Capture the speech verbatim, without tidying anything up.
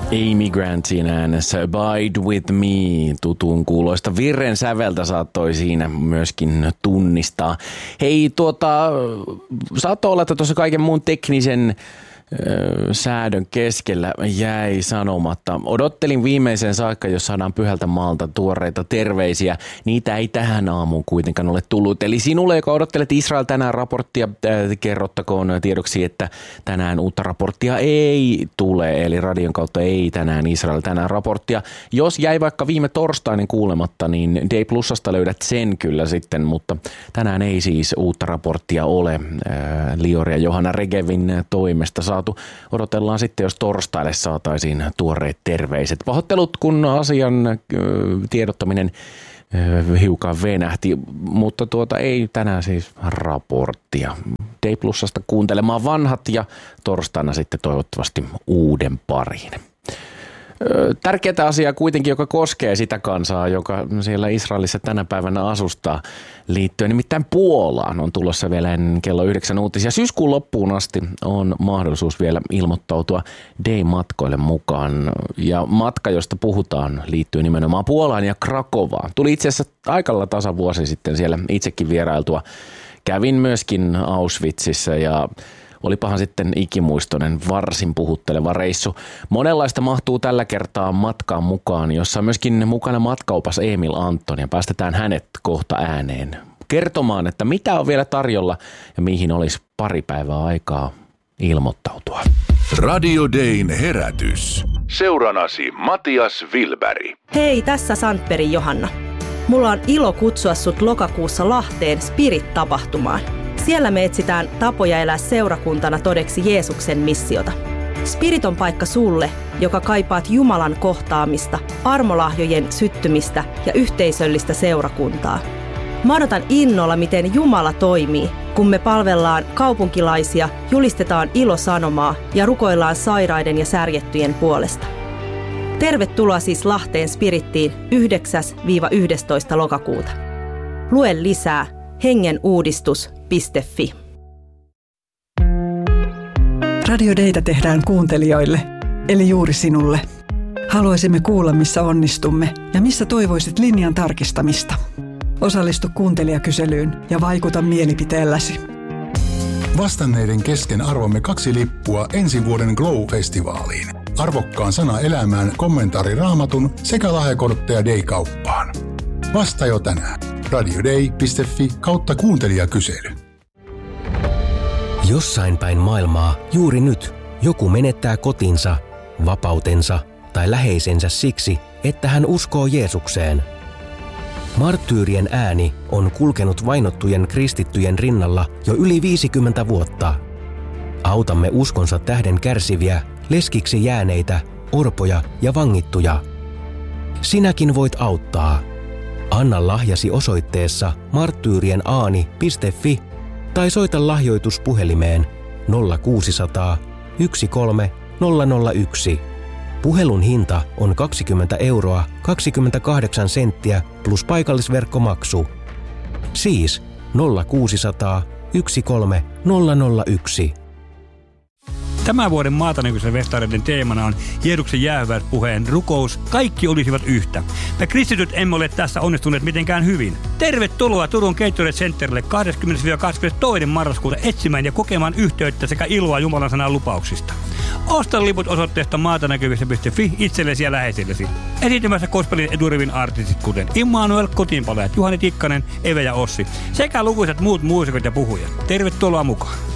Amy Grantin äänessä Abide With Me, tutun kuuloista virren säveltä saattoi siinä myöskin tunnistaa. Hei, tuota, saattoi olla, että tuossa kaiken muun teknisen ö, säädön keskellä jäi sanomatta. Odottelin viimeiseen saakka, jos saadaan Pyhältä maalta tuoreita terveisiä. Niitä ei tähän aamuun kuitenkaan ole tullut. Eli sinulle, joka odottelet Israel tänään raporttia, äh, kerrottakoon tiedoksi, että tänään uutta raporttia ei tule. Eli radion kautta ei tänään Israel tänään raporttia. Jos jäi vaikka viime torstainen kuulematta, niin D Plusasta löydät sen kyllä sitten, mutta tänään ei siis uutta raporttia ole. Äh, Lior ja Johanna Regevin toimesta saatu. Odotellaan sitten, jos torstaille saataisiin tuoreet terveiset. Pahoittelut, kun asian äh, tiedottaminen äh, hiukan venähti, mutta tuota ei tänään siis raporttia. D Plusasta kuuntelemaan vanhat ja torstaina sitten toivottavasti uuden pariin. Tärkeää asiaa kuitenkin, joka koskee sitä kansaa, joka siellä Israelissa tänä päivänä asustaa liittyen. Nimittäin Puolaan on tulossa vielä ennen kello yhdeksän uutisia. Syyskuun loppuun asti on mahdollisuus vielä ilmoittautua D-matkoille mukaan. Ja matka, josta puhutaan, liittyy nimenomaan Puolaan ja Krakovaan. Tuli itse asiassa aikalla tasa vuosi sitten siellä itsekin vierailtua. Kävin myöskin Auschwitzissa ja olipahan sitten ikimuistoinen, varsin puhutteleva reissu. Monenlaista mahtuu tällä kertaa matkaan mukaan, jossa on myöskin mukana matkaupas Emil Anton ja päästetään hänet kohta ääneen kertomaan, että mitä on vielä tarjolla ja mihin olisi pari päivää aikaa ilmoittautua. Radio Dayn herätys. Seuranasi Matias Wilberg. Hei, tässä Sandbergin Johanna. Mulla on ilo kutsua sut lokakuussa Lahteen Spirit-tapahtumaan. Siellä me etsitään tapoja elää seurakuntana todeksi Jeesuksen missiota. Spirit on paikka sulle, joka kaipaat Jumalan kohtaamista, armolahjojen syttymistä ja yhteisöllistä seurakuntaa. Mä odotan innolla, miten Jumala toimii, kun me palvellaan kaupunkilaisia, julistetaan ilosanomaa ja rukoillaan sairaiden ja särjettyjen puolesta. Tervetuloa siis Lahteen Spirittiin yhdeksäs yhdestoista lokakuuta. Lue lisää hengenuudistus piste fi. Radio Daytä tehdään kuuntelijoille, eli juuri sinulle. Haluaisimme kuulla, missä onnistumme ja missä toivoisit linjan tarkistamista. Osallistu kuuntelijakyselyyn ja vaikuta mielipiteelläsi. Vastanneiden kesken arvomme kaksi lippua ensi vuoden Glow-festivaaliin. Arvokkaan sana elämään kommentaari Raamatun sekä lahjakortteja Day-kauppaan. Vasta jo tänään. radioday piste fi kautta kuuntelijakysely. Jossain päin maailmaa juuri nyt joku menettää kotinsa, vapautensa tai läheisensä siksi, että hän uskoo Jeesukseen. Marttyyrien ääni on kulkenut vainottujen kristittyjen rinnalla jo yli viisikymmentä vuotta. Autamme uskonsa tähden kärsiviä, leskiksi jääneitä, orpoja ja vangittuja. Sinäkin voit auttaa. Anna lahjasi osoitteessa marttyyrienääni piste fi tai soita lahjoituspuhelimeen nolla kuusisataa yksi kolme nolla nolla yksi. Puhelun hinta on kaksikymmentä euroa kaksikymmentäkahdeksan senttiä plus paikallisverkkomaksu. Siis nolla kuusisataa yksi kolme nolla nolla yksi. Tämän vuoden Maatanäkyisen festareiden teemana on Jeesuksen jäähyväispuheen rukous, kaikki olisivat yhtä. Me kristityt emme ole tässä onnistuneet mitenkään hyvin. Tervetuloa Turun Gatorade Centerille kahdeskymmenes kahdeskymmenestoinen marraskuuta etsimään ja kokemaan yhteyttä sekä iloa Jumalan sanan lupauksista. Osta liput osoitteesta maatanäkyvissä piste fi itsellesi ja läheisillesi. Esiintymässä gospelin eturivin artistit kuten Immanuel, Kotiinpalajat, Juhani Tikkanen, Eve ja Ossi sekä lukuisat muut muusikot ja puhujat. Tervetuloa mukaan!